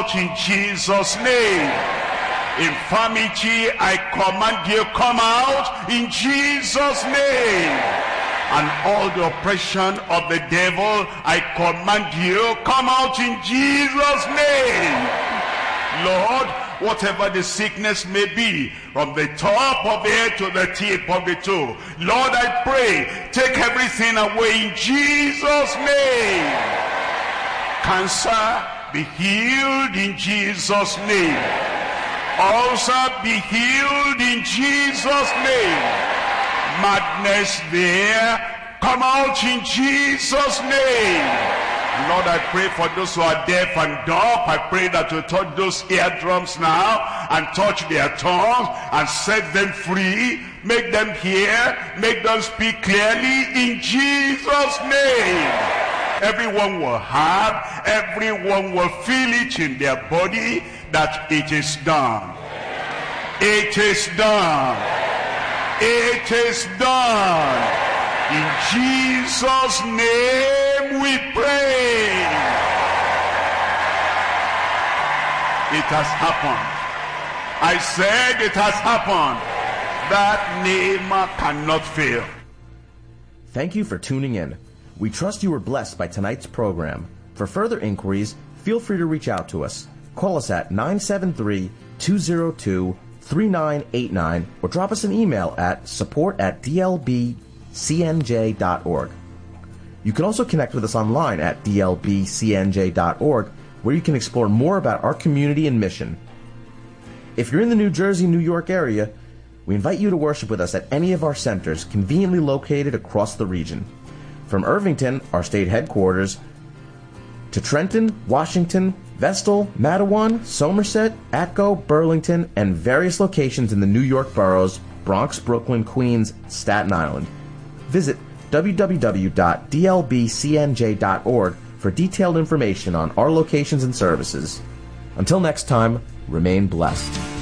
out in Jesus' name. Infirmity, I command you, come out in Jesus' name. And all the oppression of the devil, I command you, come out in Jesus' name. Lord, whatever the sickness may be, from the top of the head to the tip of the toe, Lord, I pray, take everything away in Jesus' name. Cancer, be healed in Jesus' name. Ulcer, be healed in Jesus' name. Madness there, come out in Jesus' name. Lord, I pray for those who are deaf and dumb. I pray that you touch those eardrums now and touch their tongues and set them free. Make them hear, make them speak clearly in Jesus' name. Everyone will have, everyone will feel it in their body that it is done. It is done. It is done. In Jesus' name we pray. It has happened. I said it has happened. That name cannot fail. Thank you for tuning in. We trust you were blessed by tonight's program. For further inquiries, feel free to reach out to us. Call us at 973-202-3989 or drop us an email at support@dlbcnj.org. You can also connect with us online at dlbcnj.org, where you can explore more about our community and mission. If you're in the New Jersey, New York area, we invite you to worship with us at any of our centers conveniently located across the region. From Irvington, our state headquarters, to Trenton, Washington, Vestal, Matawan, Somerset, Atco, Burlington, and various locations in the New York boroughs, Bronx, Brooklyn, Queens, Staten Island. Visit www.dlbcnj.org for detailed information on our locations and services. Until next time, remain blessed.